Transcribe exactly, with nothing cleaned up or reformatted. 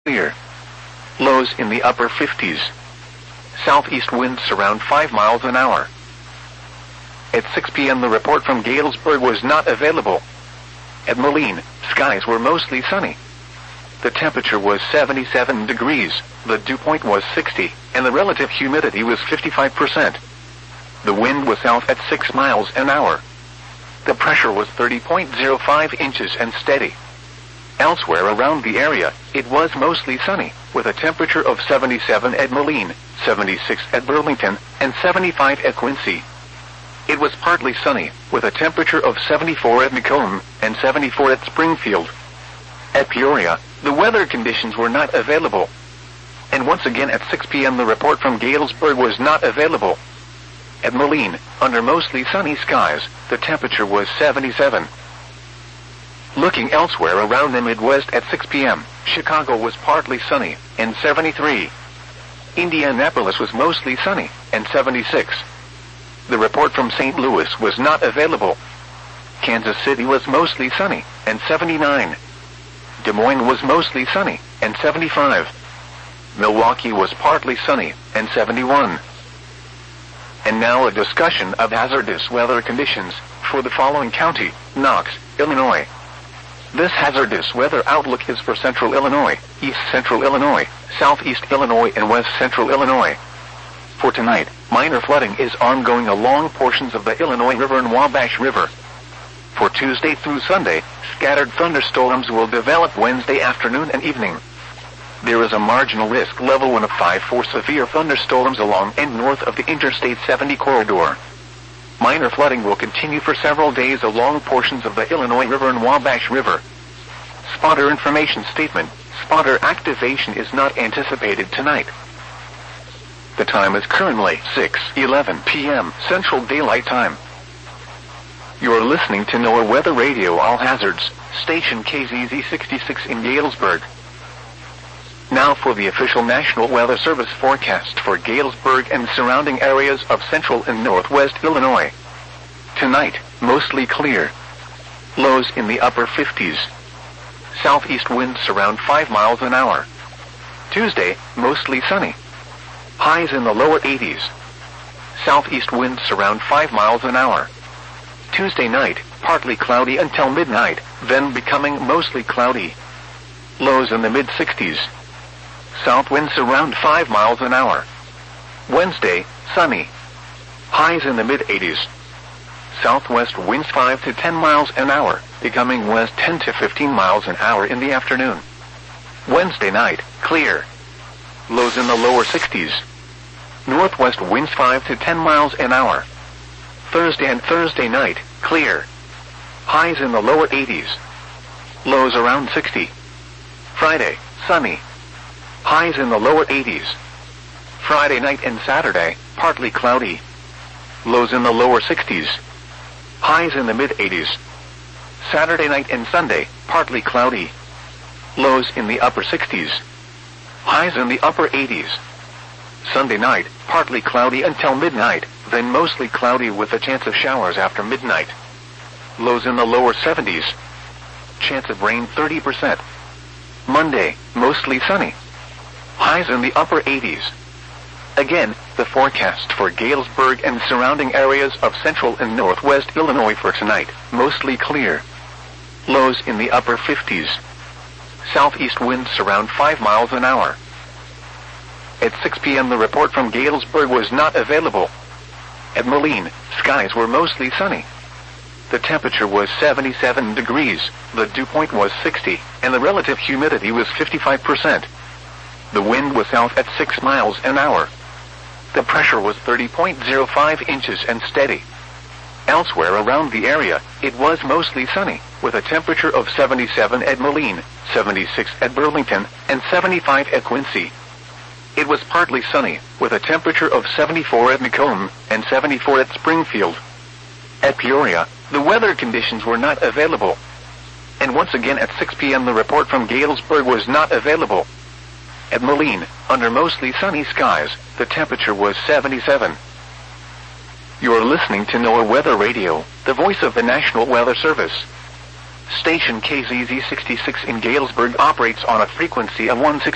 clear. Lows in the upper fifties. Southeast winds around five miles an hour. At six p m the report from Galesburg was not available. At Moline, skies were mostly sunny. The temperature was seventy-seven degrees, the dew point was sixty, and the relative humidity was fifty-five percent. The wind was south at six miles an hour. The pressure was thirty point zero five inches and steady. Elsewhere around the area, it was mostly sunny, with a temperature of seventy-seven at Moline, seventy-six at Burlington, and seventy-five at Quincy. It was partly sunny, with a temperature of seventy-four at Macomb, and seventy-four at Springfield. At Peoria, the weather conditions were not available. And once again at six p m the report from Galesburg was not available. At Moline, under mostly sunny skies, the temperature was seventy-seven. Looking elsewhere around the Midwest at six p m, Chicago was partly sunny, and seventy-three. Indianapolis was mostly sunny, and seventy-six. The report from Saint Louis was not available. Kansas City was mostly sunny, and seventy-nine. Des Moines was mostly sunny, and seventy-five. Milwaukee was partly sunny, and seventy-one. And now a discussion of hazardous weather conditions for the following county: Knox, Illinois. This hazardous weather outlook is for central Illinois, east central Illinois, southeast Illinois, and west central Illinois. For tonight, minor flooding is ongoing along portions of the Illinois River and Wabash River. For Tuesday through Sunday, scattered thunderstorms will develop Wednesday afternoon and evening. There is a marginal risk level one of five for severe thunderstorms along and north of the Interstate seventy corridor. Minor flooding will continue for several days along portions of the Illinois River and Wabash River. Spotter information statement: spotter activation is not anticipated tonight. The time is currently six eleven p m Central Daylight Time. You are listening to NOAA Weather Radio All Hazards, station K Z Z sixty-six in Galesburg. Now for the official National Weather Service forecast for Galesburg and surrounding areas of central and northwest Illinois. Tonight, mostly clear. Lows in the upper fifties. Southeast winds around five miles an hour. Tuesday, mostly sunny. Highs in the lower eighties. Southeast winds around five miles an hour. Tuesday night, partly cloudy until midnight, then becoming mostly cloudy. Lows in the mid sixties. South winds around five miles an hour. Wednesday, sunny. Highs in the mid eighties. Southwest winds five to ten miles an hour, becoming west ten to fifteen miles an hour in the afternoon. Wednesday night, clear. Lows in the lower sixties. Northwest winds five to ten miles an hour. Thursday and Thursday night, clear. Highs in the lower eighties. Lows around sixty. Friday, sunny. Highs in the lower eighties. Friday night and Saturday, partly cloudy. Lows in the lower sixties. Highs in the mid eighties. Saturday night and Sunday, partly cloudy. Lows in the upper sixties. Highs in the upper eighties. Sunday night, partly cloudy until midnight, then mostly cloudy with a chance of showers after midnight. Lows in the lower seventies. Chance of rain thirty percent. Monday, mostly sunny. Highs in the upper eighties. Again, the forecast for Galesburg and surrounding areas of central and northwest Illinois for tonight, mostly clear. Lows in the upper fifties. Southeast winds around five miles an hour. At six p m the report from Galesburg was not available. At Moline, skies were mostly sunny. The temperature was seventy-seven degrees, the dew point was sixty, and the relative humidity was fifty-five percent. The wind was south at six miles an hour. The pressure was thirty point zero five inches and steady. Elsewhere around the area, it was mostly sunny, with a temperature of seventy-seven at Moline, seventy-six at Burlington, and seventy-five at Quincy. It was partly sunny, with a temperature of seventy-four at Macomb, and seventy-four at Springfield. At Peoria, the weather conditions were not available. And once again at six p m the report from Galesburg was not available. At Moline, under mostly sunny skies, the temperature was seventy-seven. You are listening to NOAA Weather Radio, the voice of the National Weather Service. Station K Z Z sixty-six in Galesburg operates on a frequency of one sixty.